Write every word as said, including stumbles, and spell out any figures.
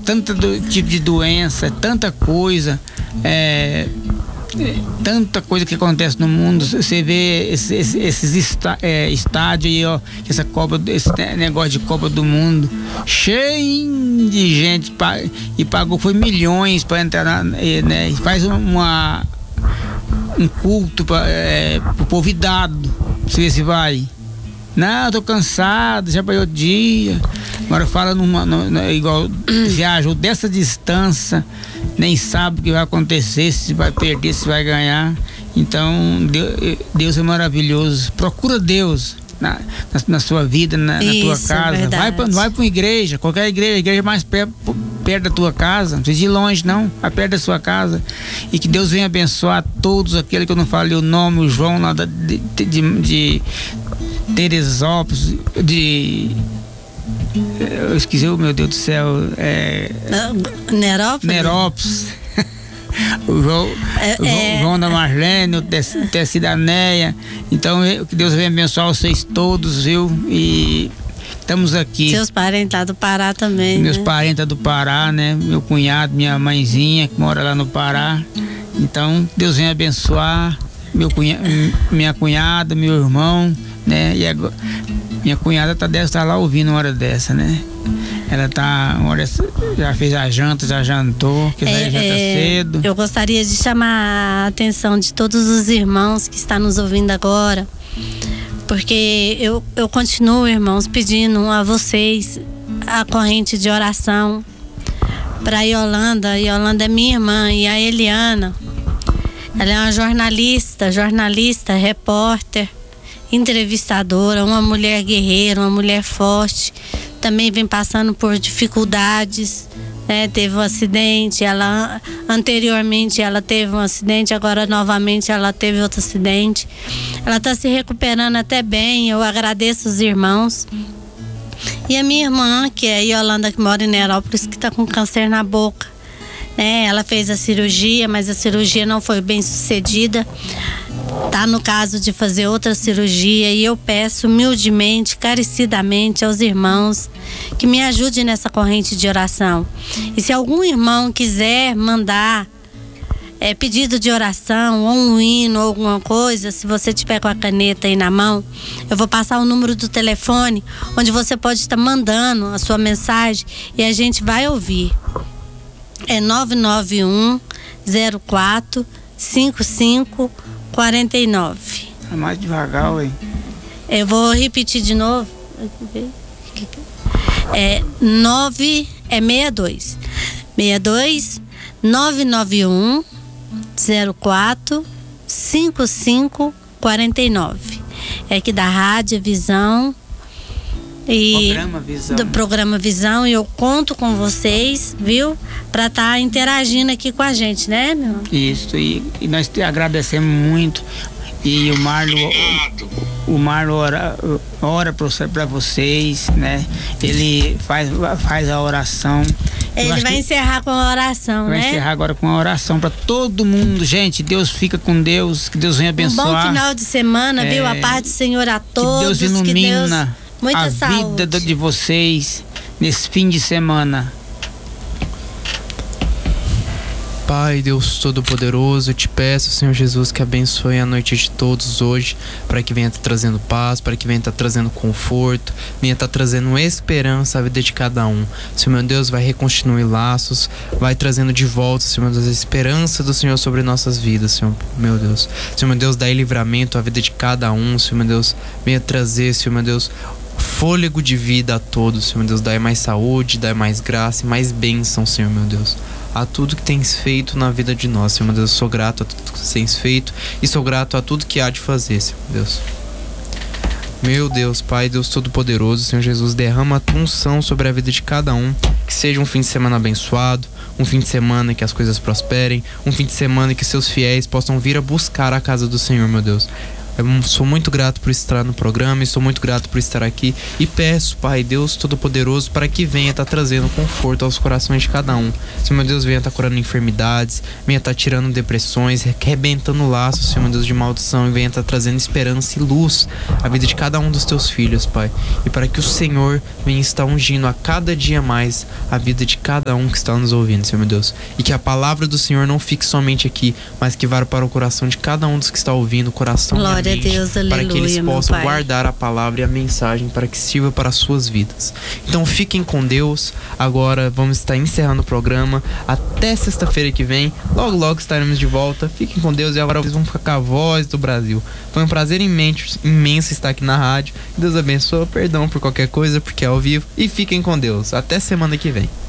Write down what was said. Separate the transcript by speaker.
Speaker 1: tanto do, tipo de doença, tanta coisa, é, é, tanta coisa que acontece no mundo. Você vê esses, esses está, é, estádios aí, ó, essa Copa, esse negócio de Copa do Mundo, cheio de gente, e pagou foi milhões para entrar na, né, e faz uma um culto para é, o povo idado, você vê se vai. Não, eu tô cansado, já foi o dia. Agora fala numa, numa igual viajou dessa distância, nem sabe o que vai acontecer, se vai perder, se vai ganhar. Então Deus, Deus é maravilhoso. Procura Deus na, na, na sua vida, na, na tua casa. É vai para vai para uma igreja, qualquer igreja, a igreja mais perto, perto da tua casa. Não precisa ir longe, não, a perto da sua casa. E que Deus venha abençoar todos aqueles que eu não falei o nome, o João lá de, de, de, de Teresópolis, de. Eu esqueci, oh, meu Deus do céu. É,
Speaker 2: Nerópolis?
Speaker 1: Nerópolis. O João, é, o João, é... João da Marlene, o Teci da Neia. Então, que Deus venha abençoar vocês todos, viu? E estamos aqui.
Speaker 2: Seus parentes lá do Pará também.
Speaker 1: Meus
Speaker 2: né?
Speaker 1: parentes lá do Pará, né? Meu cunhado, minha mãezinha, que mora lá no Pará. Então, Deus venha abençoar. Meu cunha, minha cunhada, meu irmão, né? E agora, minha cunhada tá, deve estar lá ouvindo uma hora dessa, né? Ela tá, uma hora, já fez a janta, já jantou, que é, já tá cedo.
Speaker 2: Eu gostaria de chamar a atenção de todos os irmãos que estão nos ouvindo agora, porque eu, eu continuo, irmãos, pedindo a vocês a corrente de oração para a Yolanda. A Yolanda é minha irmã, e a Eliana, ela é uma jornalista, jornalista, repórter, entrevistadora, uma mulher guerreira, uma mulher forte. Também vem passando por dificuldades, né? Teve um acidente, ela anteriormente ela teve um acidente, agora novamente ela teve outro acidente. Ela está se recuperando até bem, eu agradeço os irmãos. E a minha irmã, que é a Yolanda, que mora em Nerópolis, que está com câncer na boca, né? Ela fez a cirurgia, mas a cirurgia não foi bem sucedida. Tá no caso de fazer outra cirurgia, e eu peço humildemente, carecidamente aos irmãos que me ajudem nessa corrente de oração. E se algum irmão quiser mandar é, pedido de oração, ou um hino, ou alguma coisa, se você tiver com a caneta aí na mão, eu vou passar o número do telefone, onde você pode estar mandando a sua mensagem e a gente vai ouvir. É nove nove um, zero quatro, cinco cinco quarenta e nove.
Speaker 1: É mais devagar, ué.
Speaker 2: Eu vou repetir de novo. É nove, é sessenta e dois. sessenta e dois, nove nove um, zero quatro, cinco cinco quarenta e nove. É aqui da Rádio Visão. E
Speaker 1: programa Visão.
Speaker 2: Do programa Visão, e eu conto com vocês, viu? Pra estar tá interagindo aqui com a gente, né, meu?
Speaker 1: Isso, e, e nós te agradecemos muito. E o Marlon, o, o Marlon ora, ora para vocês, né? Ele faz, faz a oração.
Speaker 2: Ele vai encerrar com a oração,
Speaker 1: vai
Speaker 2: né?
Speaker 1: Vai encerrar agora com a oração para todo mundo. Gente, Deus fica com Deus, que Deus venha abençoar.
Speaker 2: Um bom final de semana, é, viu? A paz do Senhor a todos.
Speaker 1: Que Deus ilumina.
Speaker 2: Que Deus... Muita
Speaker 1: a
Speaker 2: saúde.
Speaker 1: vida de vocês nesse fim de semana.
Speaker 3: Pai, Deus Todo-Poderoso, eu te peço, Senhor Jesus, que abençoe a noite de todos hoje, para que venha estar trazendo paz, para que venha estar trazendo conforto, venha estar trazendo esperança à vida de cada um. Senhor meu Deus, vai reconstituir laços, vai trazendo de volta, Senhor meu Deus, a esperança do Senhor sobre nossas vidas, Senhor meu Deus. Senhor meu Deus, dá livramento à vida de cada um, Senhor meu Deus, venha trazer, Senhor meu Deus, fôlego de vida a todos, Senhor meu Deus, dai mais saúde, dai mais graça e mais bênção, Senhor meu Deus, a tudo que tens feito na vida de nós, Senhor meu Deus. Eu sou grato a tudo que tens feito e sou grato a tudo que há de fazer, Senhor meu Deus. Meu Deus, Pai, Deus Todo-Poderoso, Senhor Jesus, derrama a tua unção sobre a vida de cada um, que seja um fim de semana abençoado, um fim de semana que as coisas prosperem, um fim de semana que seus fiéis possam vir a buscar a casa do Senhor, meu Deus. Eu sou muito grato por estar no programa e sou muito grato por estar aqui. E peço, Pai Deus Todo-Poderoso, para que venha estar trazendo conforto aos corações de cada um. Senhor meu Deus, venha estar curando enfermidades, venha estar tirando depressões, arrebentando laços, Senhor meu Deus, de maldição, e venha estar trazendo esperança e luz à vida de cada um dos teus filhos, Pai. E para que o Senhor venha estar ungindo a cada dia mais a vida de cada um que está nos ouvindo, Senhor meu Deus. E que a palavra do Senhor não fique somente aqui, mas que vá para o coração de cada um dos que está ouvindo, o coração
Speaker 2: Glória
Speaker 3: e a mente,
Speaker 2: a Deus, aleluia,
Speaker 3: para que eles
Speaker 2: meu
Speaker 3: possam
Speaker 2: Pai.
Speaker 3: guardar a palavra e a mensagem para que sirva para as suas vidas. Então fiquem com Deus. Agora vamos estar encerrando o programa. Até sexta-feira que vem. Logo, logo estaremos de volta. Fiquem com Deus e agora vocês vão ficar com a voz do Brasil. Foi um prazer imenso, imenso estar aqui na rádio. Deus abençoe. Perdão por qualquer coisa, porque é ao vivo. E fiquem com Deus. Até semana que vem.